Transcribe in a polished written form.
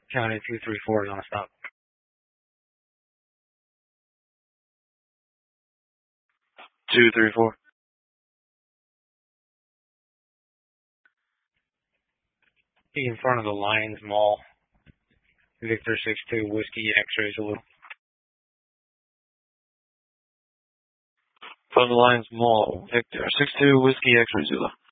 County 234 nonstop. Two, three, four. In front of the Lions Mall. Victor 62 Whiskey X-ray Zulu. From the Lions Mall, Victor 62 Whiskey X-ray Zulu.